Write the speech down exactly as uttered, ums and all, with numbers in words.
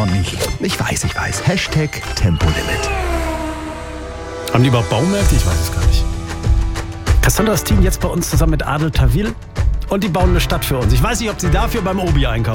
aber nicht. Ich weiß, ich weiß. Hashtag Tempolimit. Haben die überhaupt Baumärkte? Ich weiß es gar nicht. Cassandra Steen jetzt bei uns zusammen mit Adel Tawil und die bauen eine Stadt für uns. Ich weiß nicht, ob sie dafür beim Obi einkaufen.